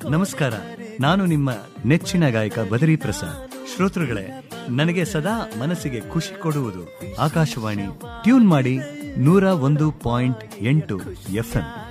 ನಮಸ್ಕಾರ, ನಾನು ನಿಮ್ಮ ನೆಚ್ಚಿನ ಗಾಯಕ ಬದರಿ ಪ್ರಸಾದ್. ಶ್ರೋತೃಗಳೇ, ನನಗೆ ಸದಾ ಮನಸ್ಸಿಗೆ ಖುಷಿ ಕೊಡುವುದು ಆಕಾಶವಾಣಿ. ಟ್ಯೂನ್ ಮಾಡಿ 101.8 FM.